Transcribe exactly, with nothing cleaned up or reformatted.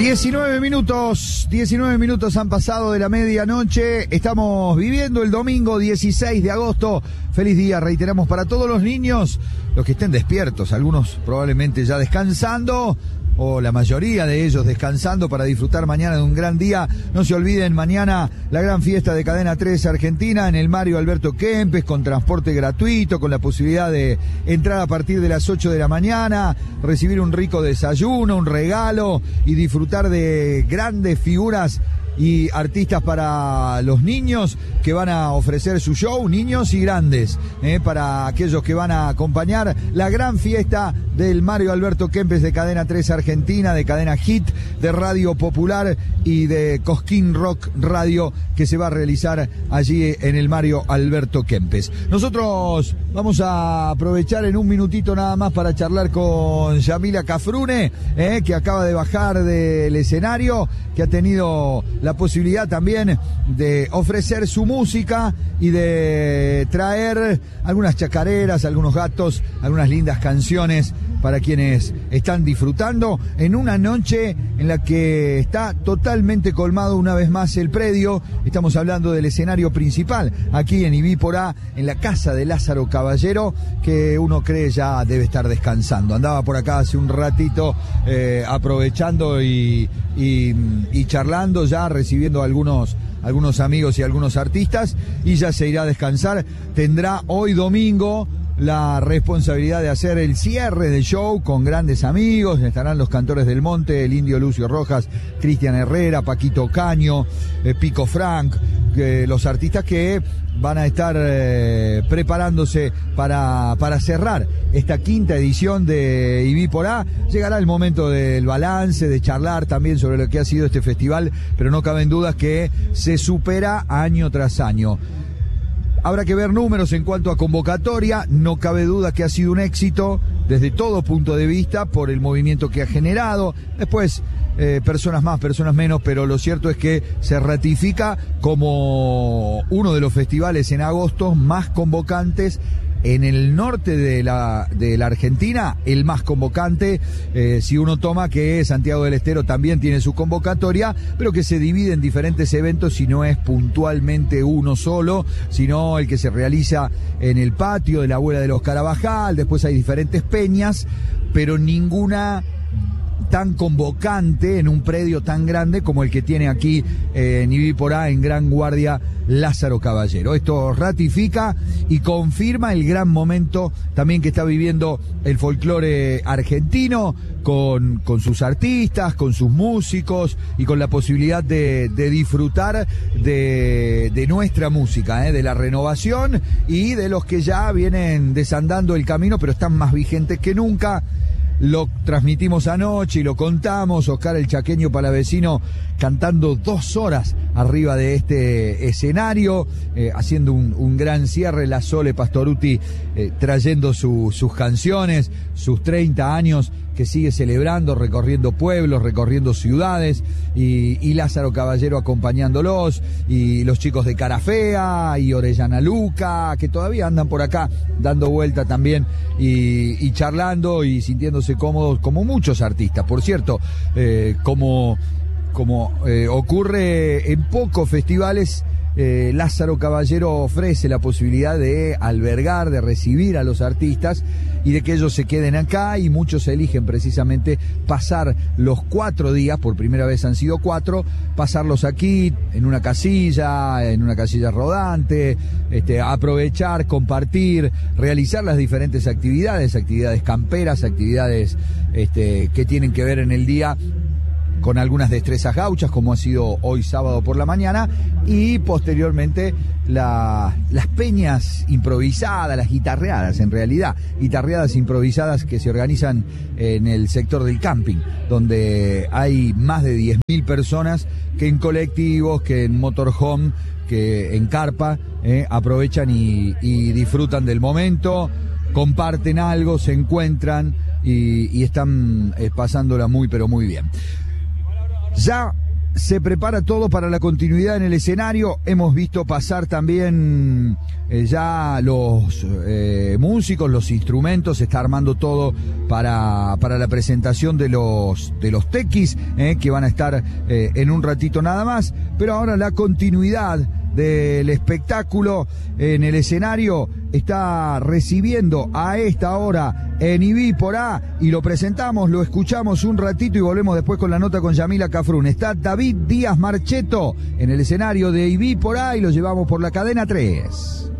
diecinueve minutos, diecinueve minutos han pasado de la medianoche. Estamos viviendo el domingo dieciséis de agosto. Feliz día, reiteramos, para todos los niños, los que estén despiertos, algunos probablemente ya descansando, o la mayoría de ellos descansando para disfrutar mañana de un gran día. No se olviden, mañana la gran fiesta de Cadena tres Argentina en el Mario Alberto Kempes, con transporte gratuito, con la posibilidad de entrar a partir de las ocho de la mañana, recibir un rico desayuno, un regalo y disfrutar de grandes figuras y artistas para los niños que van a ofrecer su show, niños y grandes, eh, para aquellos que van a acompañar la gran fiesta del Mario Alberto Kempes de Cadena tres Argentina, de Cadena Hit, de Radio Popular y de Cosquín Rock Radio, que se va a realizar allí en el Mario Alberto Kempes. Nosotros vamos a aprovechar en un minutito nada más para charlar con Yamila Cafrune, eh, que acaba de bajar del escenario, que ha tenido la posibilidad también de ofrecer su música y de traer algunas chacareras, algunos gatos, algunas lindas canciones para quienes están disfrutando en una noche en la que está totalmente colmado una vez más el predio. Estamos hablando del escenario principal aquí en Ibípora, en la casa de Lázaro Caballero, que uno cree ya debe estar descansando. Andaba por acá hace un ratito eh, aprovechando y, y, y charlando, ya recibiendo algunos algunos amigos y algunos artistas, y ya se irá a descansar. Tendrá hoy domingo la responsabilidad de hacer el cierre del show con grandes amigos. Estarán los Cantores del Monte, el Indio Lucio Rojas, Cristian Herrera, Paquito Caño, eh, Pico Frank, eh, los artistas que van a estar eh, preparándose para, para cerrar esta quinta edición de Ibípora. Llegará el momento del balance, de charlar también sobre lo que ha sido este festival, pero no caben dudas que se supera año tras año. Habrá que ver números en cuanto a convocatoria. No cabe duda que ha sido un éxito desde todo punto de vista por el movimiento que ha generado. Después, eh, personas más, personas menos, pero lo cierto es que se ratifica como uno de los festivales en agosto más convocantes en el norte de la, de la Argentina, el más convocante, eh, si uno toma que Santiago del Estero también tiene su convocatoria, pero que se divide en diferentes eventos y no es puntualmente uno solo, sino el que se realiza en el patio de la Abuela de los Carabajal. Después hay diferentes peñas, pero ninguna tan convocante en un predio tan grande como el que tiene aquí eh, en Ibípora, en Gran Guardia, Lázaro Caballero. Esto ratifica y confirma el gran momento también que está viviendo el folclore argentino, con, con sus artistas, con sus músicos y con la posibilidad de, de disfrutar de, de nuestra música, eh, de la renovación y de los que ya vienen desandando el camino, pero están más vigentes que nunca. Lo transmitimos anoche y lo contamos, Oscar el Chaqueño Palavecino cantando dos horas arriba de este escenario, eh, haciendo un, un gran cierre, la Sole Pastoruti eh, trayendo su, sus canciones, sus treinta años que sigue celebrando, recorriendo pueblos, recorriendo ciudades, y, y Lázaro Caballero acompañándolos, y los chicos de Carafea y Orellana Luca, que todavía andan por acá dando vuelta también y, y charlando y sintiéndose cómodos, como muchos artistas, por cierto, eh, como, como eh, ocurre en pocos festivales. Eh, Lázaro Caballero ofrece la posibilidad de albergar, de recibir a los artistas y de que ellos se queden acá, y muchos eligen precisamente pasar los cuatro días, por primera vez han sido cuatro, pasarlos aquí en una casilla, en una casilla rodante, este, aprovechar, compartir, realizar las diferentes actividades, actividades camperas, actividades este, que tienen que ver en el día con algunas destrezas gauchas, como ha sido hoy sábado por la mañana, y posteriormente la, las peñas improvisadas, las guitarreadas en realidad, guitarreadas improvisadas que se organizan en el sector del camping, donde hay más de diez mil personas que en colectivos, que en motorhome, que en carpa, eh, aprovechan y, y disfrutan del momento, comparten algo, se encuentran y, y están eh, pasándola muy pero muy bien. Ya se prepara todo para la continuidad en el escenario. Hemos visto pasar también eh, ya los eh, músicos, los instrumentos, se está armando todo para, para la presentación de los, de los tequis, eh, que van a estar eh, en un ratito nada más. Pero ahora la continuidad del espectáculo en el escenario está recibiendo a esta hora en I B I por A, y lo presentamos, lo escuchamos un ratito y volvemos después con la nota con Yamila Cafrún. Está David Díaz Marchetto en el escenario de I B I por A y lo llevamos por la cadena tres.